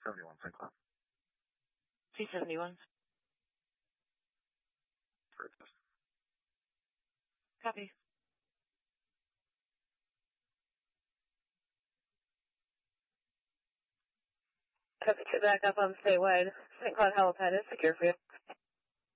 71 St. Cloud. C71. For a test. Copy. Copy to back up on statewide. St. Cloud helipad is secure for you.